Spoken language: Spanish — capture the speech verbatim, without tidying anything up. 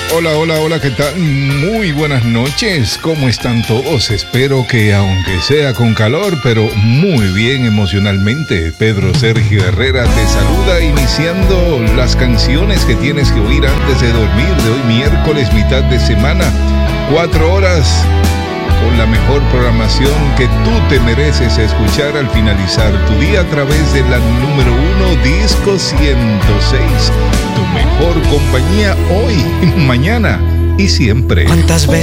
Hola, hola, hola, ¿qué tal? Muy buenas noches, ¿cómo están todos? Espero que aunque sea con calor, pero muy bien emocionalmente. Pedro Sergio Herrera te saluda iniciando las canciones que tienes que oír antes de dormir de hoy miércoles, mitad de semana. Cuatro horas con la mejor programación que tú te mereces escuchar al finalizar tu día a través de la número uno Disco ciento seis. Tu mejor compañía hoy, mañana y siempre. ¿Cuántas veces